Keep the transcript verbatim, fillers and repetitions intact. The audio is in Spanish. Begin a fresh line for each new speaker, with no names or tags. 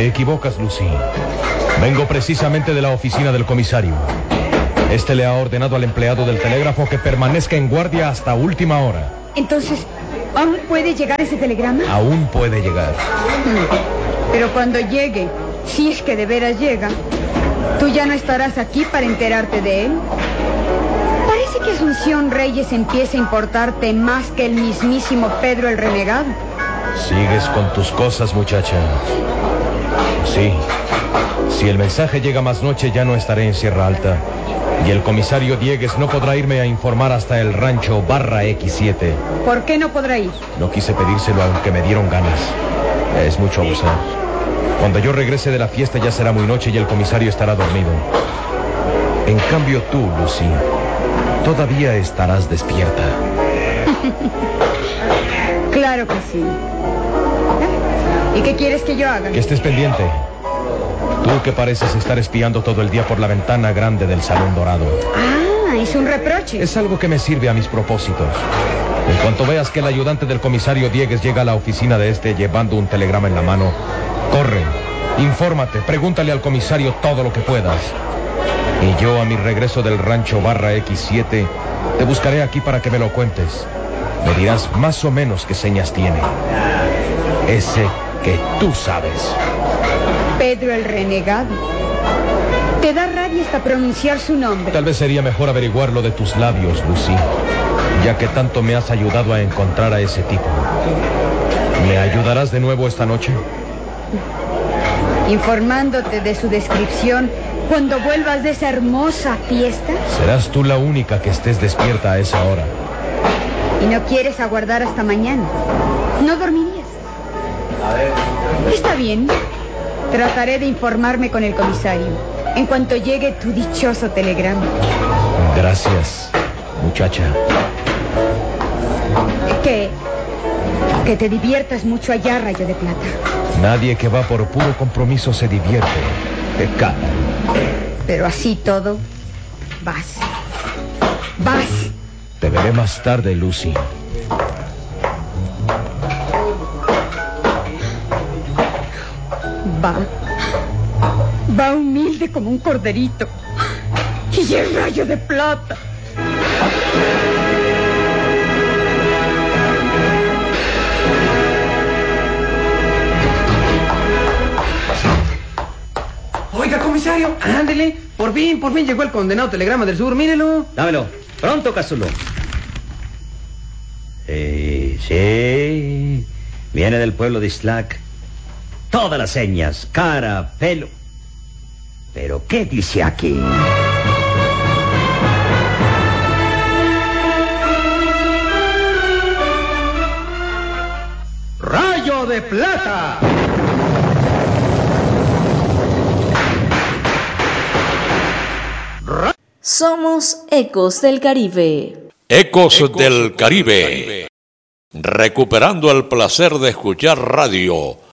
Te equivocas, Lucy. Vengo precisamente de la oficina del comisario. Este le ha ordenado al empleado del telégrafo que permanezca en guardia hasta última hora.
Entonces, ¿aún puede llegar ese telegrama?
Aún puede llegar.
Pero cuando llegue, si es que de veras llega, ¿tú ya no estarás aquí para enterarte de él? Parece que Asunción Reyes empieza a importarte más que el mismísimo Pedro el renegado.
Sigues con tus cosas, muchacha. Sí. Si el mensaje llega más noche, ya no estaré en Sierra Alta. Y el comisario Diegues no podrá irme a informar hasta el rancho barra equis siete.
¿Por qué no podrá ir?
No quise pedírselo, aunque me dieron ganas. Es mucho abusar. Cuando yo regrese de la fiesta ya será muy noche y el comisario estará dormido. En cambio tú, Lucy, todavía estarás despierta.
Claro que sí. ¿Y qué quieres que yo haga?
Que estés pendiente. Tú que pareces estar espiando todo el día por la ventana grande del Salón Dorado.
Ah, es un reproche.
Es algo que me sirve a mis propósitos. En cuanto veas que el ayudante del comisario Diegues llega a la oficina de este llevando un telegrama en la mano, corre, infórmate, pregúntale al comisario todo lo que puedas. Y yo, a mi regreso del rancho barra equis siete, te buscaré aquí para que me lo cuentes. Me dirás más o menos qué señas tiene. Ese que tú sabes.
Pedro el renegado. Te da rabia hasta pronunciar su nombre.
Tal vez sería mejor averiguarlo de tus labios, Lucy, ya que tanto me has ayudado a encontrar a ese tipo. ¿Me ayudarás de nuevo esta noche?
Informándote de su descripción cuando vuelvas de esa hermosa fiesta.
Serás tú la única que estés despierta a esa hora.
¿Y no quieres aguardar hasta mañana? ¿No dormirías? Está bien. Trataré de informarme con el comisario en cuanto llegue tu dichoso telegrama.
Gracias, muchacha.
Que, que te diviertas mucho allá, Rayo de Plata.
Nadie que va por puro compromiso se divierte. Pecado.
Pero así todo, vas. Vas.
Te veré más tarde, Lucy.
Va. Va humilde como un corderito. Y el Rayo de Plata.
Oiga, comisario, ándele. Por fin, por fin llegó el condenado telegrama del sur, mírelo.
Dámelo. Pronto, Cazulo. Sí, sí. Viene del pueblo de Islac. Todas las señas, cara, pelo. ¿Pero qué dice aquí?
¡Rayo de Plata!
Ra- Somos Ecos del Caribe.
Ecos, Ecos del Caribe. Caribe. Recuperando el placer de escuchar radio